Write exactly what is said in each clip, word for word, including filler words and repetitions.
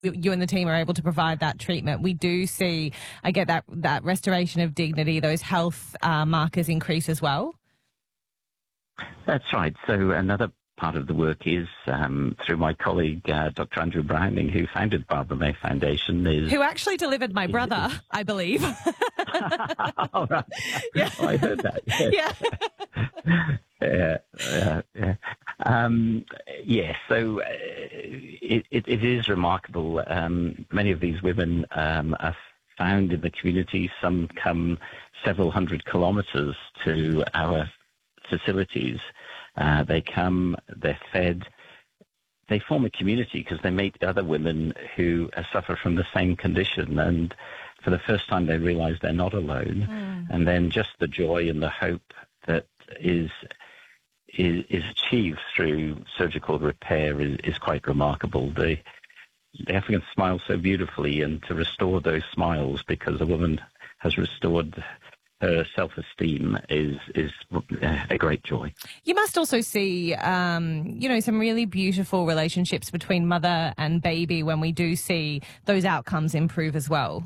you and the team are able to provide that treatment, we do see, I get that, that restoration of dignity, those health uh, markers increase as well. That's right. So another part of the work is um, through my colleague, uh, Doctor Andrew Browning, who founded Barbara May Foundation. Is Who actually delivered my brother, is, I believe. All right. Yeah. Oh, I heard that. Yes. Yeah. yeah, yeah, yeah. Um, yeah, so uh, it, it, it is remarkable. Um, many of these women um, are found in the community. Some come several hundred kilometres to our facilities. Uh, they come, they're fed, they form a community because they meet other women who uh, suffer from the same condition, and for the first time they realise they're not alone. Mm. And then just the joy and the hope that is is, is achieved through surgical repair is, is quite remarkable. The, the Africans smile so beautifully, and to restore those smiles because a woman has restored her self-esteem is is a great joy. You must also see, um, you know, some really beautiful relationships between mother and baby when we do see those outcomes improve as well.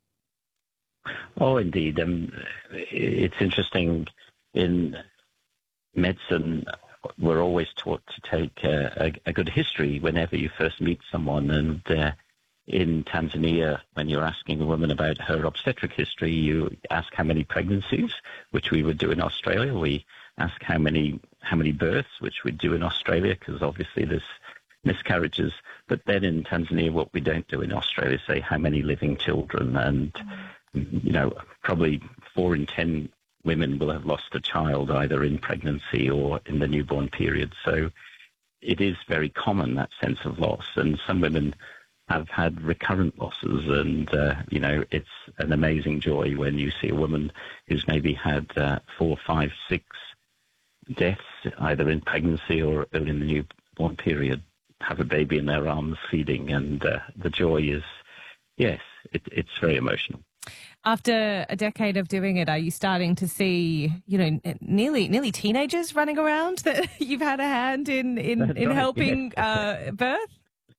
Oh, indeed. Um, it's interesting. In medicine, we're always taught to take a, a, a good history whenever you first meet someone, and uh, in Tanzania, when you're asking a woman about her obstetric history, you ask how many pregnancies, which we would do in Australia. We ask how many how many births, which we'd do in Australia, because obviously there's miscarriages. But then in Tanzania, what we don't do in Australia is say how many living children. And, you know, probably four in ten women will have lost a child either in pregnancy or in the newborn period. So it is very common, that sense of loss. And some women have had recurrent losses, and, uh, you know, it's an amazing joy when you see a woman who's maybe had uh, four, five, six deaths, either in pregnancy or early in the newborn period, have a baby in their arms feeding, and uh, the joy is, yes, it, it's very emotional. After a decade of doing it, are you starting to see, you know, nearly nearly teenagers running around that you've had a hand in, in, in right, helping yes. uh, birth?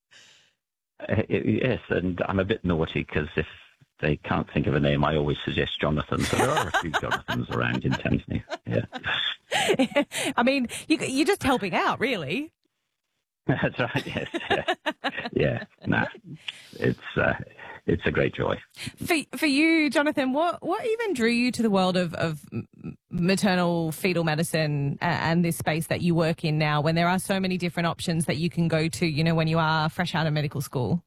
Uh, yes, and I'm a bit naughty because if they can't think of a name, I always suggest Jonathan. So there are a few Jonathans around in Tanzania. Yeah. I mean, you, you're just helping out, really. That's right. Yes. Yeah. Yeah. Nah, it's uh, it's a great joy. For for you, Jonathan, what what even drew you to the world of of maternal fetal medicine and this space that you work in now, when there are so many different options that you can go to, you know, when you are fresh out of medical school?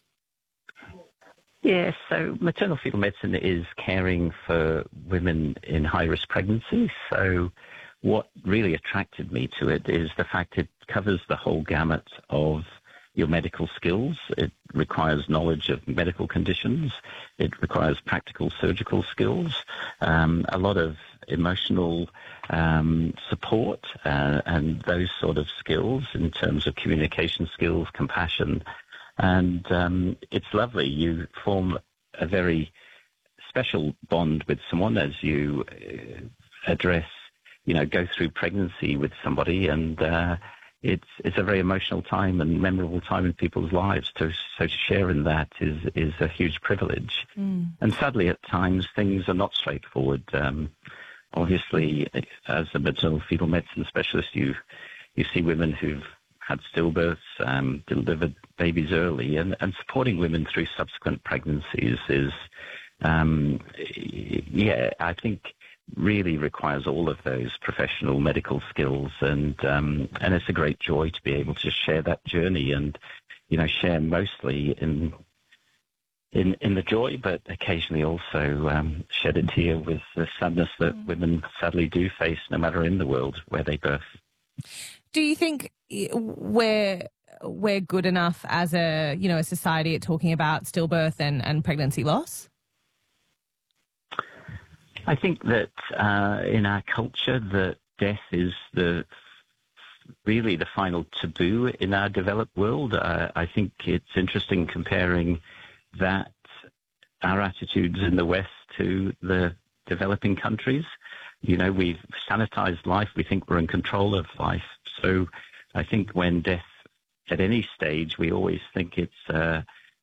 Yes, so maternal fetal medicine is caring for women in high-risk pregnancy. So what really attracted me to it is the fact it covers the whole gamut of your medical skills. It requires knowledge of medical conditions. It requires practical surgical skills, um, a lot of emotional um, support uh, and those sort of skills in terms of communication skills, compassion. And um, it's lovely. You form a very special bond with someone as you uh, address, you know, go through pregnancy with somebody, and uh, it's it's a very emotional time and memorable time in people's lives. To, so to share in that is is a huge privilege. Mm. And sadly, at times, things are not straightforward. Um, obviously, as a maternal fetal medicine specialist, you you see women who've had stillbirths, um, delivered babies early, and, and supporting women through subsequent pregnancies is, um, yeah, I think really requires all of those professional medical skills, and um, and it's a great joy to be able to share that journey, and you know, share mostly in in in the joy, but occasionally also um, shed a tear with the sadness that mm. women sadly do face, no matter in the world where they birth. Do you think we're we're good enough as a you know a society at talking about stillbirth and, and pregnancy loss? I think that uh, in our culture, that death is the really the final taboo in our developed world. Uh, I think it's interesting comparing that our attitudes in the West to the developing countries. You know, we've sanitized life. We think we're in control of life. So I think when death at any stage, we always think it's uh,